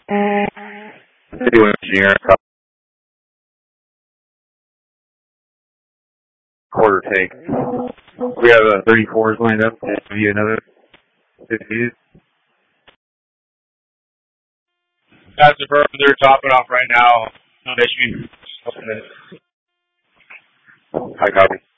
Video engineer, quarter take. We have 34s lined up. Give you another 50s. That's the firm. They're topping off right now. Michigan. I copy.